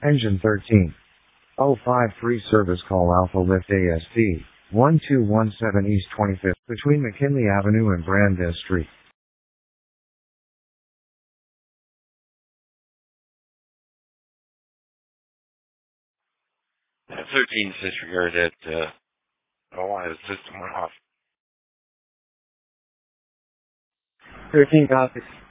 Engine 13. 053 service call Alpha Lift AST, 1217 East 25th, between McKinley Avenue and Brandes Street. 13 disregarded that, the system went off. 13 copies.